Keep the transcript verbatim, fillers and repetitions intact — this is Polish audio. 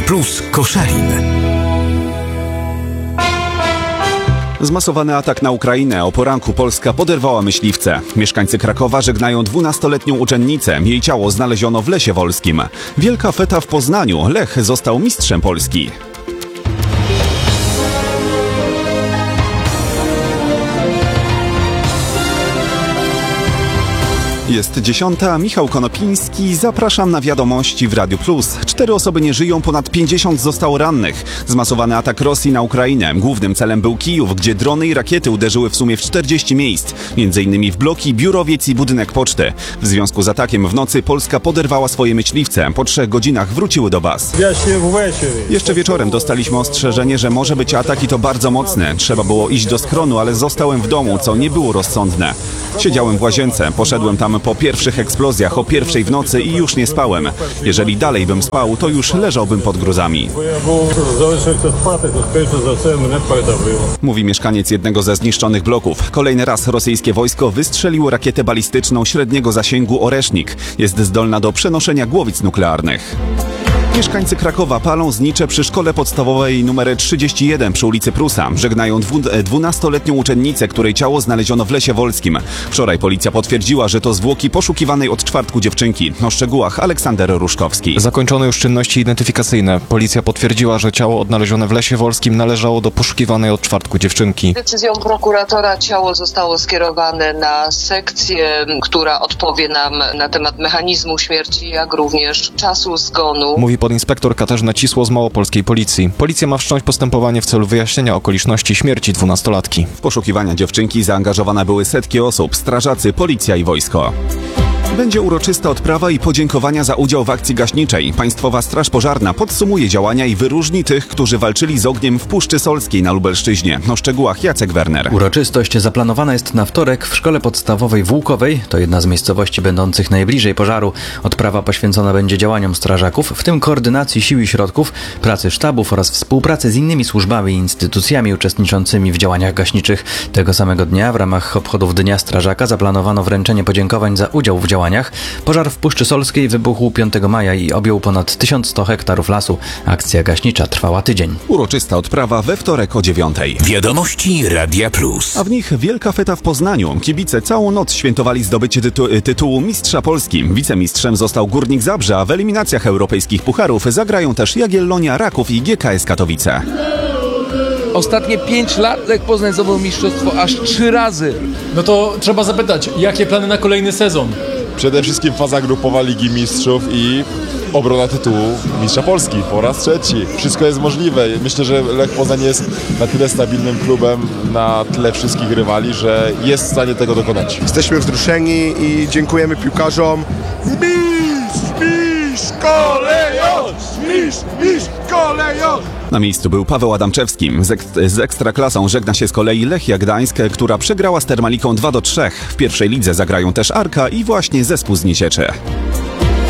Radio Plus Koszalin. Zmasowany atak na Ukrainę. O poranku Polska poderwała myśliwce. Mieszkańcy Krakowa żegnają dwunastoletnią uczennicę. Jej ciało znaleziono w Lesie Wolskim. Wielka feta w Poznaniu. Lech został mistrzem Polski. Jest dziesiąta, Michał Konopiński, zapraszam na wiadomości w Radiu Plus. Cztery osoby nie żyją, ponad pięćdziesiąt zostało rannych. Zmasowany atak Rosji na Ukrainę. Głównym celem był Kijów, gdzie drony i rakiety uderzyły w sumie w czterdzieści miejsc. Między innymi w bloki, biurowiec i budynek poczty. W związku z atakiem w nocy Polska poderwała swoje myśliwce. Po trzech godzinach wróciły do baz. Jeszcze wieczorem dostaliśmy ostrzeżenie, że może być atak i to bardzo mocny. Trzeba było iść do schronu, ale zostałem w domu, co nie było rozsądne. Siedziałem w łazience, poszedłem tam po pierwszych eksplozjach o pierwszej w nocy i już nie spałem. Jeżeli dalej bym spał, to już leżałbym pod gruzami. Mówi mieszkaniec jednego ze zniszczonych bloków. Kolejny raz rosyjskie wojsko wystrzeliło rakietę balistyczną średniego zasięgu Oresznik. Jest zdolna do przenoszenia głowic nuklearnych. Mieszkańcy Krakowa palą znicze przy szkole podstawowej nr trzydzieści jeden przy ulicy Prusa. Żegnają dwunastoletnią uczennicę, której ciało znaleziono w Lesie Wolskim. Wczoraj policja potwierdziła, że to zwłoki poszukiwanej od czwartku dziewczynki. O szczegółach Aleksander Ruszkowski. Zakończono już czynności identyfikacyjne. Policja potwierdziła, że ciało odnalezione w Lesie Wolskim należało do poszukiwanej od czwartku dziewczynki. Decyzją prokuratora ciało zostało skierowane na sekcję, która odpowie nam na temat mechanizmu śmierci, jak również czasu zgonu. Mówi podinspektor Katarzyna Cisło z małopolskiej policji. Policja ma wszcząć postępowanie w celu wyjaśnienia okoliczności śmierci dwunastolatki. W poszukiwania dziewczynki zaangażowane były setki osób, strażacy, policja i wojsko. Będzie uroczysta odprawa i podziękowania za udział w akcji gaśniczej. Państwowa Straż Pożarna podsumuje działania i wyróżni tych, którzy walczyli z ogniem w Puszczy Solskiej na Lubelszczyźnie. O szczegółach Jacek Werner. Uroczystość zaplanowana jest na wtorek w Szkole Podstawowej w Łukowej. To jedna z miejscowości będących najbliżej pożaru. Odprawa poświęcona będzie działaniom strażaków, w tym koordynacji sił i środków, pracy sztabów oraz współpracy z innymi służbami i instytucjami uczestniczącymi w działaniach gaśniczych. Tego samego dnia w ramach obchodów Dnia Strażaka zaplanowano wręczenie podziękowań za udział w działaniach. Pożar w Puszczy Solskiej wybuchł piątego maja i objął ponad tysiąc sto hektarów lasu. Akcja gaśnicza trwała tydzień. Uroczysta odprawa we wtorek o dziewiątej. Wiadomości Radia Plus. A w nich wielka feta w Poznaniu. Kibice całą noc świętowali zdobycie tytu- tytułu Mistrza Polski. Wicemistrzem został Górnik Zabrze, a w eliminacjach europejskich pucharów zagrają też Jagiellonia, Raków i G K S Katowice. Ostatnie pięć lat Lech Poznań zdobył mistrzostwo aż trzy razy. No to trzeba zapytać, jakie plany na kolejny sezon? Przede wszystkim faza grupowa Ligi Mistrzów i obrona tytułu Mistrza Polski po raz trzeci. Wszystko jest możliwe. Myślę, że Lech Poznań jest na tyle stabilnym klubem, na tle wszystkich rywali, że jest w stanie tego dokonać. Jesteśmy wzruszeni i dziękujemy piłkarzom. Mistrz, mistrz, kolejosz! Mistrz, mistrz, kolejosz! Na miejscu był Paweł Adamczewski. Z, ek- z Ekstraklasą żegna się z kolei Lechia Gdańsk, która przegrała z Termaliką dwa do trzech. W pierwszej lidze zagrają też Arka i właśnie zespół z Niesieczy.